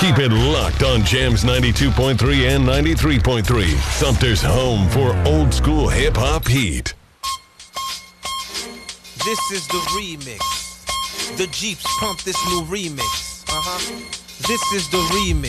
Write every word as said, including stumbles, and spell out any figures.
Keep it locked on Jams ninety-two point three and ninety-three point three. Sumter's home for old school hip hop heat. This is the remix. The Jeeps pump this new remix. Uh-huh. This is the remix.